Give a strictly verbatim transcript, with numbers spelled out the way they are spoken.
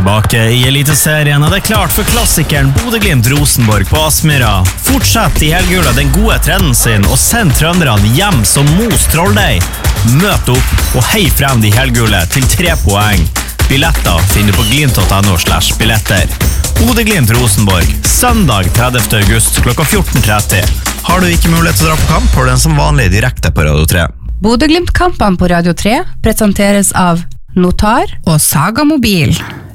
tilbake i Eliteserien, og det er klart for klassikeren Bodø-Glimt-Rosenborg på Aspmyra. Fortsett i helgula den gode trenden sin, og send trønderne hjem som mos trolldeig. Møt opp og hei frem de helgule til tre poeng. Billetter finner du på glimt.no slash billetter. Bodø-Glimt-Rosenborg, søndag tredivte august klokka fjorten tretti. Har du ikke mulighet til å dra på kamp, har du den som vanlig direkte på Radio tre. Bodø-Glimt-kampene på Radio tre presenteres av Notar og Saga Mobil.